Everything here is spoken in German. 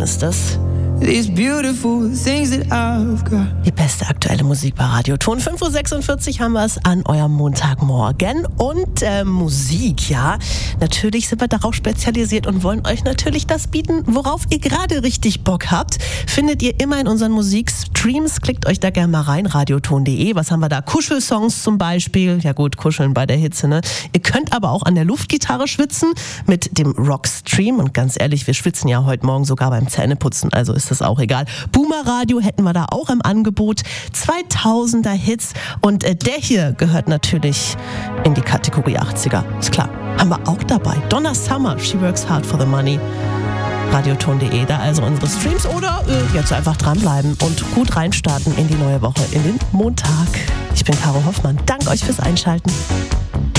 ist das. These beautiful things that I've got. Die beste aktuelle Musik bei Radioton. 5.46 Uhr haben wir es an eurem Montagmorgen. Und Musik, ja. Natürlich sind wir darauf spezialisiert und wollen euch natürlich das bieten, worauf ihr gerade richtig Bock habt. Findet ihr immer in unseren Musikstreams. Klickt euch da gerne mal rein, radioton.de. Was haben wir da? Kuschelsongs zum Beispiel. Ja gut, kuscheln bei der Hitze, ne? Ihr könnt aber auch an der Luftgitarre schwitzen mit dem Rockstream. Und ganz ehrlich, wir schwitzen ja heute Morgen sogar beim Zähneputzen. Also ist das auch egal. Boomer Radio hätten wir da auch im Angebot. 2000er Hits. Und der hier gehört natürlich in die Kategorie 80er. Ist klar. Haben wir auch dabei. Donna Summer, She Works Hard for the Money. Radioton.de, da also unsere Streams. Oder jetzt einfach dranbleiben und gut reinstarten in die neue Woche, in den Montag. Ich bin Caro Hoffmann. Danke euch fürs Einschalten.